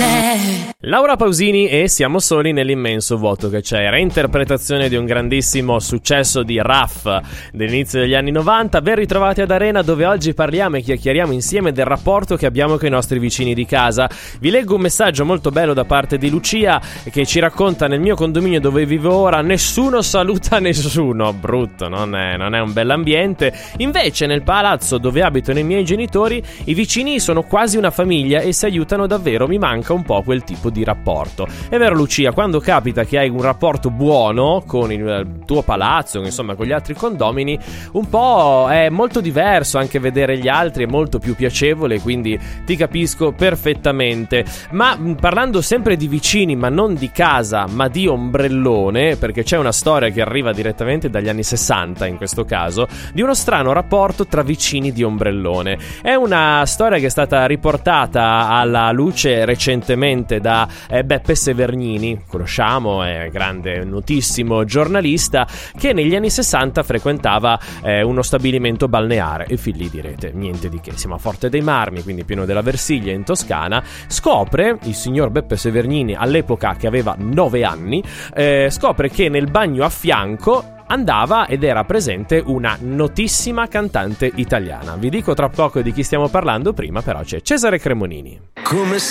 c'è. Laura Pausini e Siamo soli nell'immenso vuoto che c'è. Reinterpretazione di un grandissimo successo di Raff dell'inizio degli anni 90. Ben ritrovati ad Arena, dove oggi parliamo e chiacchieriamo insieme del rapporto che abbiamo con i nostri vicini di casa. Vi leggo un messaggio molto bello da parte di Lucia che ci racconta: nel mio condominio dove vivo ora nessuno saluta nessuno. Brutto, non è un bell'ambiente. Invece nel palazzo dove abitano i miei genitori i vicini sono quasi una famiglia e si aiutano davvero. Mi manca un po' quel tipo di rapporto. È vero, Lucia, quando capita che hai un rapporto buono con il tuo palazzo, insomma con gli altri condomini, un po' è molto diverso anche vedere gli altri, è molto più piacevole, quindi ti capisco perfettamente. Ma parlando sempre di vicini, ma non di casa, ma di ombrellone, perché c'è una storia che arriva direttamente dagli anni 60 in questo caso, di uno strano rapporto tra vicini di ombrellone. È una storia che è stata riportata alla luce recentemente da Beppe Severnini, conosciamo, è grande, notissimo giornalista che negli anni 60 frequentava uno stabilimento balneare. E fin lì direte, niente di che, siamo a Forte dei Marmi, quindi pieno della Versilia in Toscana. Scopre il signor Beppe Severnini, all'epoca che aveva 9 anni, scopre che nel bagno a fianco andava ed era presente una notissima cantante italiana. Vi dico tra poco di chi stiamo parlando, prima però c'è Cesare Cremonini. Come